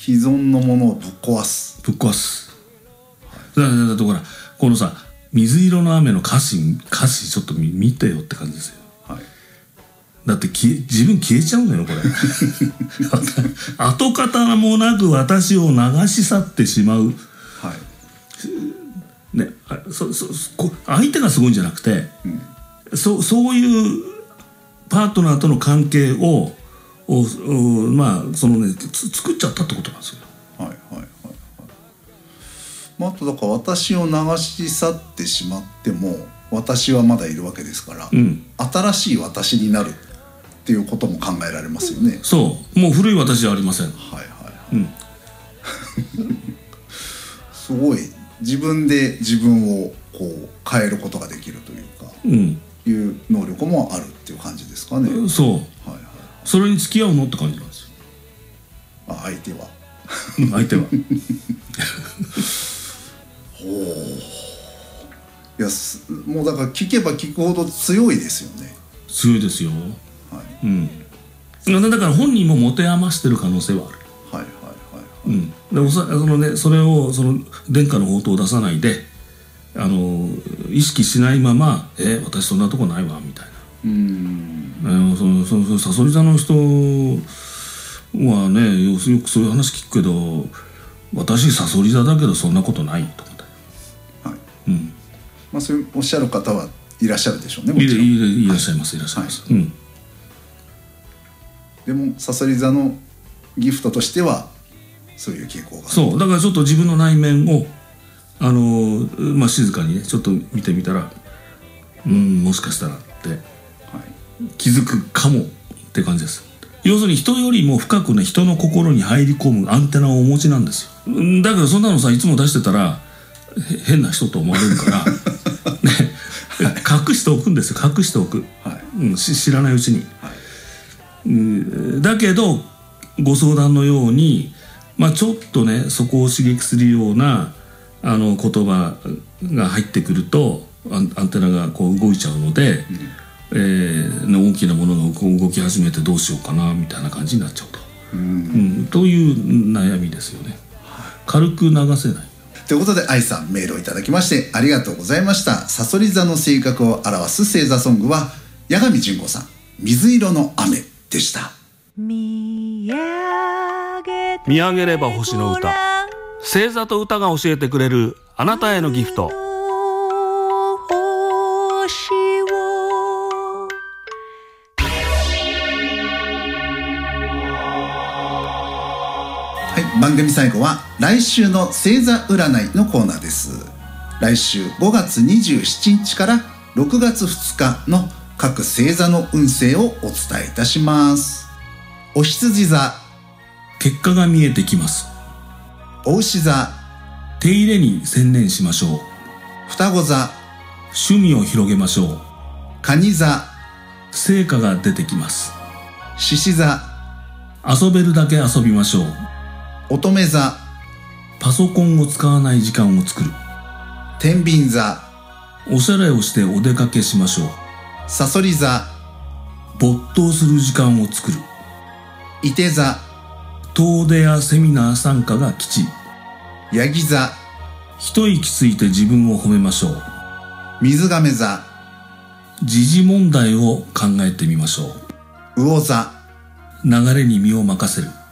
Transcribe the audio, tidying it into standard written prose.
既存のものをぶっ壊す。 だってほらこのさ水色の雨の歌詞ちょっと見てよって感じですよ。 はい、 だって自分消えちゃうのよこれ跡形もなく私を流し去ってしまう、はいね、相手がすごいんじゃなくて、そういうパートナーとの関係をまあそのね作っちゃったってことなんですよ。 はいはいはいはい。あとだから私を流し去ってしまっても私はまだいるわけですから、新しい私になるっていうことも考えられますよね。 そうもう古い私じゃありません。 はいはいはい、すごい自分で自分をこう変えることができるというか、いう能力もあるっていう感じですかね。 そう、 はいはい、 それに付き合うのって感じなんですよ。 相手は相手はほう。いやもうだから聞けば聞くほど強いですよね。 強いですよ。 はい、 だから本人も持て余してる可能性はある。 はいはいはい、 でそれをその殿下の宝刀を出さないで意識しないまま私そんなとこないわみたいな。さそり座の人はねよくそういう話聞くけど私さそり座だけどそんなことないと思って、 まあ、そういうおっしゃる方はいらっしゃるでしょうね。もちろんいらっしゃいます、いらっしゃいます、 でもさそり座のギフトとしてはそういう傾向がある。 そうだからちょっと自分の内面を静かにねちょっと見てみたらもしかしたらって、気づくかもって感じです。要するに人よりも深くね人の心に入り込むアンテナをお持ちなんですよ。だけどそんなのさいつも出してたら変な人と思われるからね、隠しておくんですよ。隠しておく、知らないうちに、だけどご相談のように、ちょっとねそこを刺激するような言葉が入ってくるとアンテナがこう動いちゃうので、大きなものがこう動き始めてどうしようかなみたいな感じになっちゃうと、という悩みですよね。軽く流せない。 ということで愛さんメールをいただきましてありがとうございました。さそり座の性格を表す星座ソングは八神純子さん水色の雨でした。 見上げれば星の歌、星座と歌が教えてくれるあなたへのギフト。 番組最後は来週の星座占いのコーナーです。来週5月27日から6月2日の各星座の運勢をお伝えいたします。お羊座、 結果が見えてきます。 お牛座、 手入れに専念しましょう。 双子座、 趣味を広げましょう。 蟹座、 成果が出てきます。 獅子座、 遊べるだけ遊びましょう。 乙女座、 パソコンを使わない時間を作る。 天秤座、 おしゃれをしてお出かけしましょう。 さそり座、 没頭する時間を作る。 いて座、 遠出やセミナー参加が吉。 ヤギ座、 一息ついて自分を褒めましょう。 水亀座、 時事問題を考えてみましょう。 魚座、 流れに身を任せる。